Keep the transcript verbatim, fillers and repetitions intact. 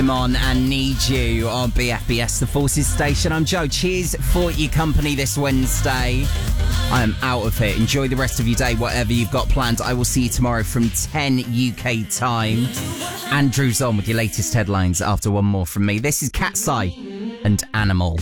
Mon and Need You on B F B S, the Forces Station. I'm Joe. Cheers for your company this Wednesday. I am out of here. Enjoy the rest of your day, whatever you've got planned. I will see you tomorrow from ten U K time. Andrew's on with your latest headlines after one more from me. This is Cat's Eye and Animal.